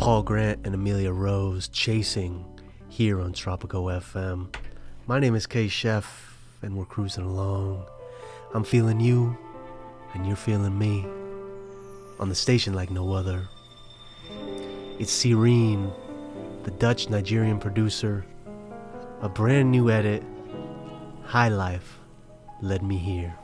Paul Grant and Amelia Rose, Chasing, here on Tropico FM. My name is K Chef, and we're cruising along. I'm feeling you, and you're feeling me, on the station like no other. It's Sirene, the Dutch-Nigerian producer, a brand new edit, High Life, Let Me Hear.